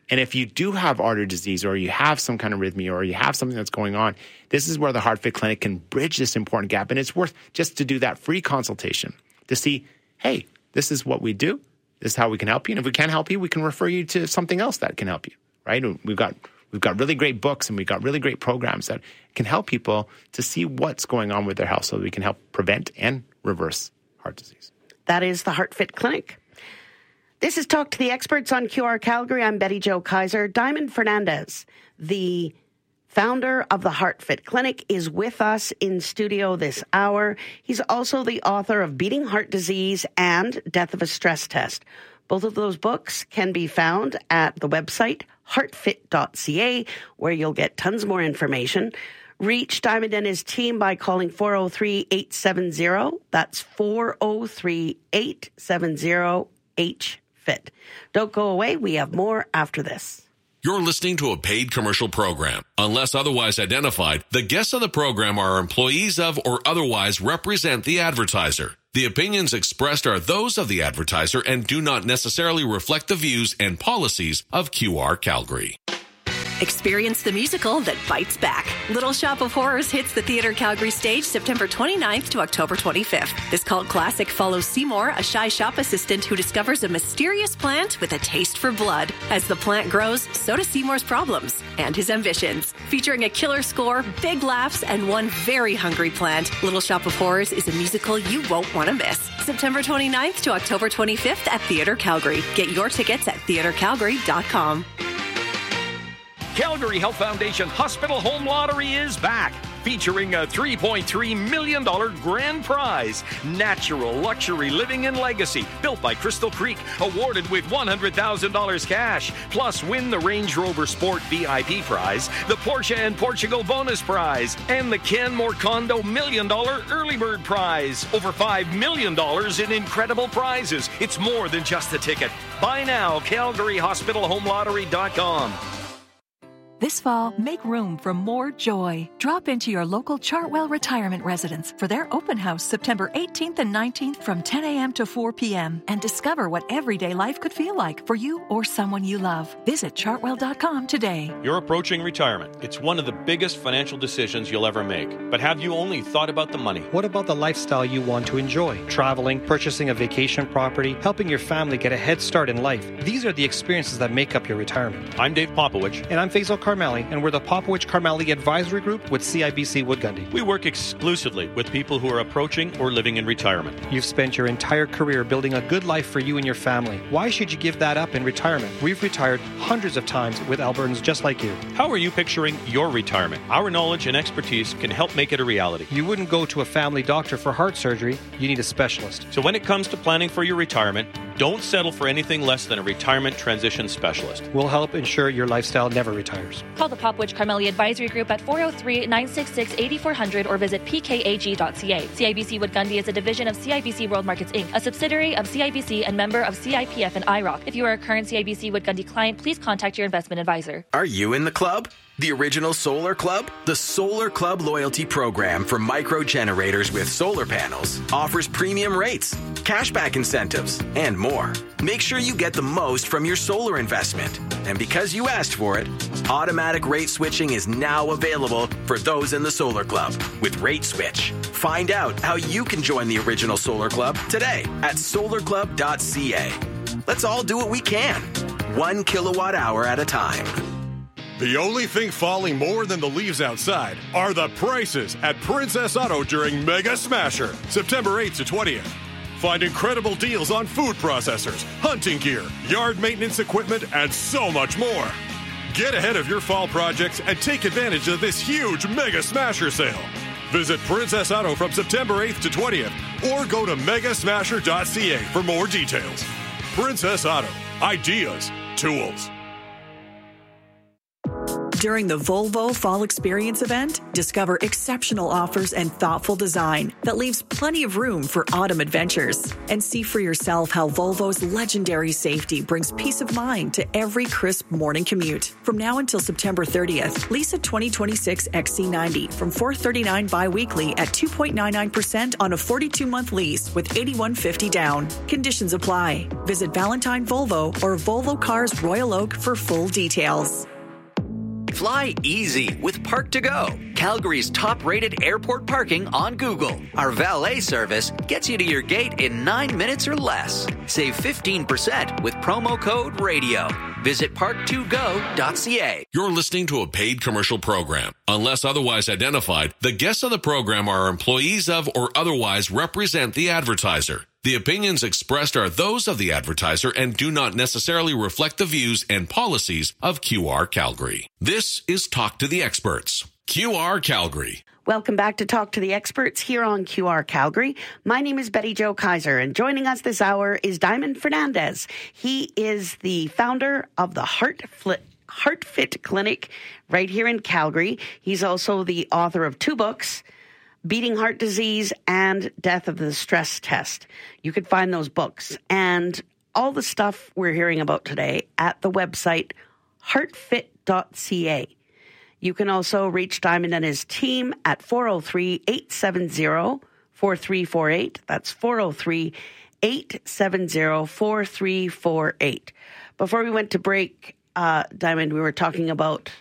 And if you do have artery disease or you have some kind of arrhythmia or you have something that's going on, this is where the HeartFit Clinic can bridge this important gap. And it's worth just to do that free consultation to see, hey, this is what we do. This is how we can help you. And if we can't help you, we can refer you to something else that can help you, right? We've got we've got really great books and we've got really great programs that can help people to see what's going on with their health so that we can help prevent and reverse heart disease. That is the HeartFit Clinic. This is Talk to the Experts on Q R Calgary. I'm Betty Jo Kaiser. Diamond Fernandez, the founder of the HeartFit Clinic, is with us in studio this hour. He's also the author of Beating Heart Disease and Death of a Stress Test. Both of those books can be found at the website heartfit dot c a, where you'll get tons more information. Reach Diamond and his team by calling four oh three, eight seven zero. That's four oh three, eight seven zero, H Fit. Don't go away. We have more after this. You're listening to a paid commercial program. Unless otherwise identified, the guests of the program are employees of or otherwise represent the advertiser. The opinions expressed are those of the advertiser and do not necessarily reflect the views and policies of Q R Calgary. Experience the musical that bites back. Little Shop of Horrors hits the Theatre Calgary stage September twenty-ninth to October twenty-fifth. This cult classic follows Seymour, a shy shop assistant who discovers a mysterious plant with a taste for blood. As the plant grows, so do Seymour's problems and his ambitions. Featuring a killer score, big laughs, and one very hungry plant, Little Shop of Horrors is a musical you won't want to miss. September twenty-ninth to October twenty-fifth at Theatre Calgary. Get your tickets at theatre calgary dot com. Calgary Health Foundation Hospital Home Lottery is back, featuring a three point three million dollars grand prize. Natural luxury living and legacy, built by Crystal Creek, awarded with one hundred thousand dollars cash. Plus, win the Range Rover Sport V I P prize, the Porsche and Portugal bonus prize, and the Ken Morcondo million dollar early bird prize. Over five million dollars in incredible prizes. It's more than just a ticket. Buy now, calgary hospital home lottery dot com. This fall, make room for more joy. Drop into your local Chartwell Retirement Residence for their open house September eighteenth and nineteenth from ten a.m. to four p.m. and discover what everyday life could feel like for you or someone you love. Visit chartwell dot com today. You're approaching retirement. It's one of the biggest financial decisions you'll ever make. But have you only thought about the money? What about the lifestyle you want to enjoy? Traveling, purchasing a vacation property, helping your family get a head start in life. These are the experiences that make up your retirement. I'm Dave Popowich. And I'm Faisal Carmeli, and we're the Popowich Carmeli Advisory Group with C I B C Wood Gundy. We work exclusively with people who are approaching or living in retirement. You've spent your entire career building a good life for you and your family. Why should you give that up in retirement? We've retired hundreds of times with Albertans just like you. How are you picturing your retirement? Our knowledge and expertise can help make it a reality. You wouldn't go to a family doctor for heart surgery. You need a specialist. So when it comes to planning for your retirement, don't settle for anything less than a retirement transition specialist. We'll help ensure your lifestyle never retires. Call the Popowich Carmeli Advisory Group at four oh three, nine six six, eight four hundred or visit p k a g dot c a. C I B C Wood Gundy is a division of C I B C World Markets Incorporated, a subsidiary of C I B C and member of C I P F and I R O C. If you are a current C I B C Wood Gundy client, please contact your investment advisor. Are you in the club? The original Solar Club? The Solar Club loyalty program for micro generators with solar panels offers premium rates, cashback incentives, and more. Make sure you get the most from your solar investment. And because you asked for it, automatic rate switching is now available for those in the Solar Club with Rate Switch. Find out how you can join the original Solar Club today at solar club dot c a. Let's all do what we can, one kilowatt hour at a time. The only thing falling more than the leaves outside are the prices at Princess Auto during Mega Smasher, September eighth to twentieth. Find incredible deals on food processors, hunting gear, yard maintenance equipment, and so much more. Get ahead of your fall projects and take advantage of this huge Mega Smasher sale. Visit Princess Auto from September eighth to twentieth or go to mega smasher dot c a for more details. Princess Auto. Ideas. Tools. During the Volvo Fall Experience event, discover exceptional offers and thoughtful design that leaves plenty of room for autumn adventures. And see for yourself how Volvo's legendary safety brings peace of mind to every crisp morning commute. From now until September thirtieth, lease a twenty twenty-six X C ninety from four hundred thirty-nine dollars bi-weekly at two point nine nine percent on a forty-two month lease with eighty-one fifty down. Conditions apply. Visit Valentine Volvo or Volvo Cars Royal Oak for full details. Fly easy with Park to Go, Calgary's top-rated airport parking on Google. Our valet service gets you to your gate in nine minutes or less. Save fifteen percent with promo code RADIO. Visit park to go dot c a. You're listening to a paid commercial program. Unless otherwise identified, the guests of the program are employees of or otherwise represent the advertiser. The opinions expressed are those of the advertiser and do not necessarily reflect the views and policies of Q R Calgary. This is Talk to the Experts. Q R Calgary. Welcome back to Talk to the Experts here on Q R Calgary. My name is Betty Jo Kaiser, and joining us this hour is Diamond Fernandez. He is the founder of the HeartFit, HeartFit Clinic right here in Calgary. He's also the author of two books, Beating Heart Disease and Death of the Stress Test. You could find those books and all the stuff we're hearing about today at the website heart fit dot c a. You can also reach Diamond and his team at four oh three, eight seven zero, four three four eight. That's four oh three, eight seven zero, four three four eight. Before we went to break, uh, Diamond, we were talking about